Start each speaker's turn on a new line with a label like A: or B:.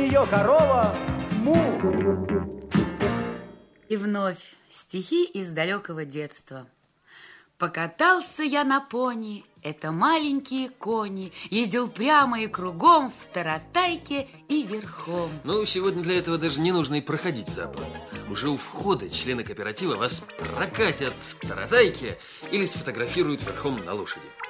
A: нее корова му.
B: И вновь стихи из далекого детства. Покатался я на пони, это маленькие кони, ездил прямо и кругом в таратайке и верхом.
C: Ну, сегодня для этого даже не нужно и проходить в зоопарк. Уже у входа члены кооператива вас прокатят в таратайке или сфотографируют верхом на лошади.